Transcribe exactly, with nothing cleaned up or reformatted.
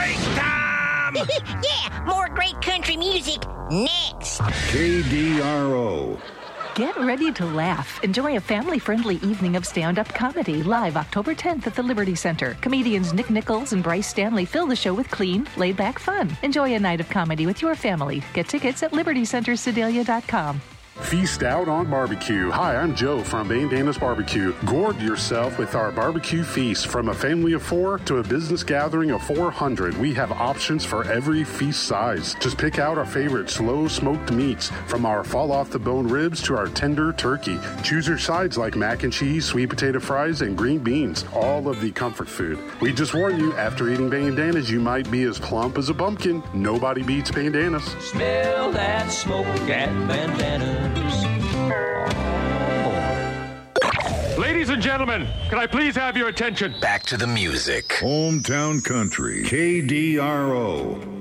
break time! Yeah, more great country music next. K D R O. Get ready to laugh. Enjoy a family-friendly evening of stand-up comedy live October tenth at the Liberty Center. Comedians Nick Nichols and Bryce Stanley fill the show with clean, laid-back fun. Enjoy a night of comedy with your family. Get tickets at liberty center sedalia dot com. Feast out on barbecue. Hi, I'm Joe from Bandanas Barbecue. Gourd yourself with our barbecue feast. From a family of four to a business gathering of four hundred, we have options for every feast size. Just pick out our favorite slow smoked meats, from our fall off the bone ribs to our tender turkey. Choose your sides like mac and cheese, sweet potato fries, and green beans. All of the comfort food. We just warn you, after eating Bandanas, you might be as plump as a pumpkin. Nobody beats Bandanas. Smell that smoke at Bandanas. Ladies and gentlemen, can I please have your attention? Back to the music. Hometown Country. K D R O.